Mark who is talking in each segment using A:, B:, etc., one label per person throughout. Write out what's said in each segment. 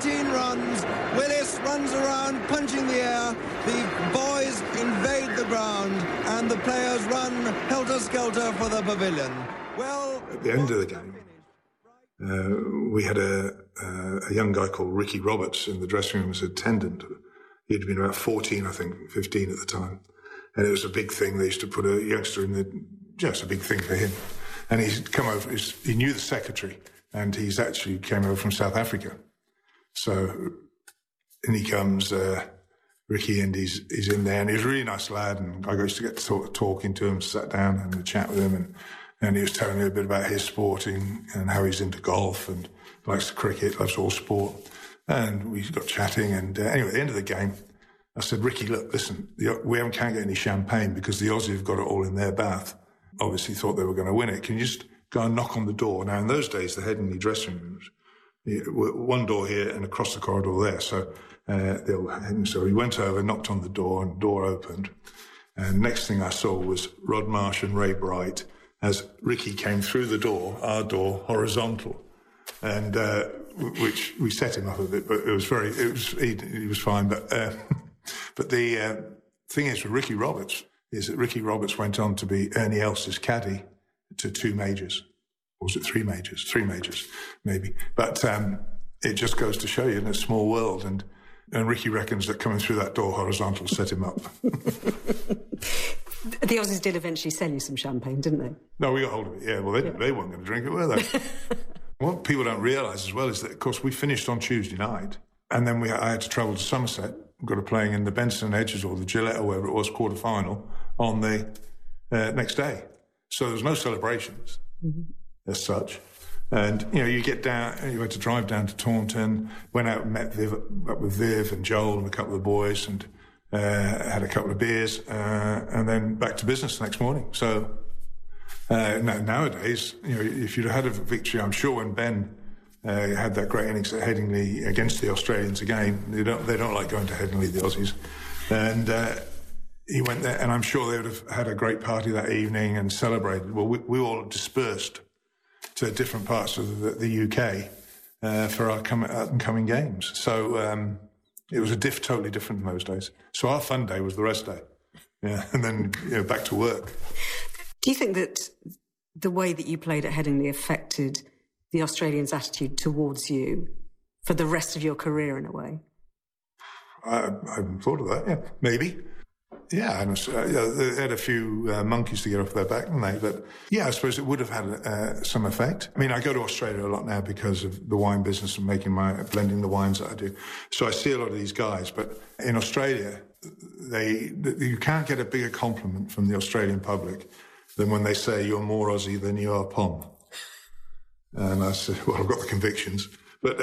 A: 18 runs. Willis runs around, punching the air. The boys invade the ground, and the players run helter-skelter for the pavilion. Well,
B: at the end of the game, we had a young guy called Ricky Roberts in the dressing room as attendant. He'd been about 14, I think, 15 at the time. And it was a big thing. They used to put a youngster in the... Just a big thing for him. And he'd come over, he knew the secretary, and he's actually came over from South Africa. So in he comes, Ricky, and he's in there, and he was a really nice lad, and I used to get to talking to him, sat down and had a chat with him, and he was telling me a bit about his sporting and how he's into golf and likes cricket, loves all sport. And we got chatting, and anyway, at the end of the game, I said, Ricky, look, listen, we can't get any champagne because the Aussies have got it all in their bath. Obviously thought they were going to win it. Can you just go and knock on the door? Now, in those days, the Headingley dressing rooms, one door here and across the corridor there. So he went over, knocked on the door, and the door opened. And next thing I saw was Rod Marsh and Ray Bright as Ricky came through the door, our door, horizontal. And which we set him up a bit, but he was fine. But the thing is with Ricky Roberts is that Ricky Roberts went on to be Ernie Els's caddy to 2 majors. Or was it 3 majors? 3 majors, maybe. But it just goes to show you in a small world. And Ricky reckons that coming through that door horizontal set him up.
C: The Aussies did eventually sell you some champagne, didn't they?
B: No, we got hold of it, yeah. Well, they weren't going to drink it, were they? What people don't realise as well is that, of course, we finished on Tuesday night, and then I had to travel to Somerset. We got to playing in the Benson Hedges or the Gillette or wherever it was, quarter-final, on the next day. So there was no celebrations as such. And, you get down, you had to drive down to Taunton, went out and met up with Viv and Joel and a couple of boys, and had a couple of beers, and then back to business the next morning. So nowadays, if you'd had a victory, I'm sure when Ben had that great innings at Headingley against the Australians again, they don't like going to Headingley, the Aussies, and he went there, and I'm sure they would have had a great party that evening and celebrated. Well, we all dispersed to different parts of the UK for our up-and-coming games. So it was totally different in those days. So our fun day was the rest day. Yeah, and then back to work.
C: Do you think that the way that you played at Headingley affected the Australians' attitude towards you for the rest of your career in a way?
B: I hadn't thought of that, yeah. Maybe. Yeah, and they had a few monkeys to get off their back, didn't they? But yeah, I suppose it would have had some effect. I mean, I go to Australia a lot now because of the wine business and blending the wines that I do. So I see a lot of these guys, but in Australia, you can't get a bigger compliment from the Australian public than when they say you're more Aussie than you are Pom. And I said, well, I've got the convictions. But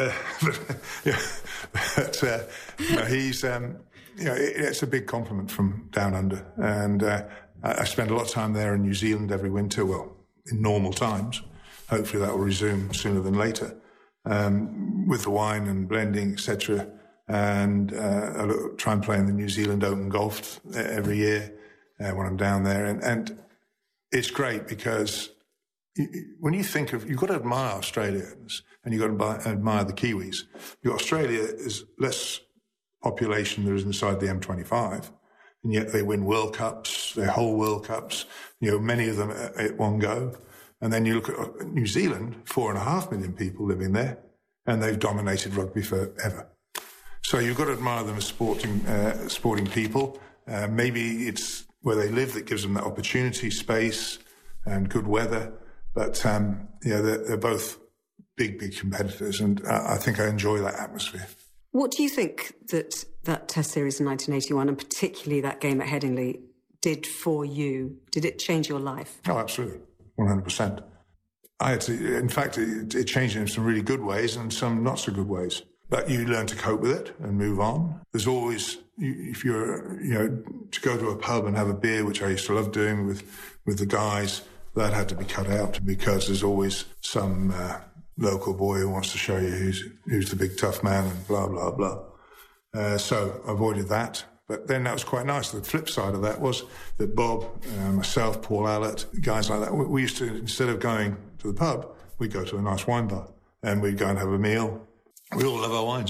B: he's... it's a big compliment from down under. And I spend a lot of time there in New Zealand every winter, well, in normal times. Hopefully that will resume sooner than later, with the wine and blending, etc. And I try and play in the New Zealand Open Golf every year when I'm down there. And it's great because when you think of... You've got to admire Australians and you've got to admire the Kiwis. Australia is less... population there is inside the M25, and yet they win World Cups, their whole World Cups, many of them at one go. And then you look at New Zealand, 4.5 million people living there, and they've dominated rugby forever. So you've got to admire them as sporting people. Maybe it's where they live that gives them that opportunity, space, and good weather. But they're both big competitors, and I think I enjoy that atmosphere.
C: What do you think that Test series in 1981, and particularly that game at Headingley, did for you? Did it change your life?
B: Oh, absolutely, 100%. In fact, it changed in some really good ways and some not so good ways. But you learn to cope with it and move on. There's always, if you're, to go to a pub and have a beer, which I used to love doing with the guys, that had to be cut out because there's always some... local boy who wants to show you who's the big tough man and blah, blah, blah. So I avoided that. But then that was quite nice. The flip side of that was that Bob, myself, Paul Allett, guys like that, we used to, instead of going to the pub, we'd go to a nice wine bar and we'd go and have a meal. We all love our wines.